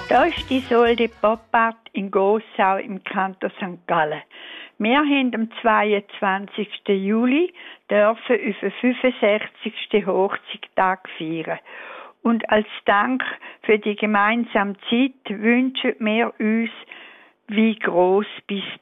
Da ist die Isolde Poppart in Gossau im Kanton St. Gallen. Wir haben am 22. Juli dürfen unseren 65. Hochzeitstag feiern. Und als Dank für die gemeinsame Zeit wünschen wir uns, wie groß bist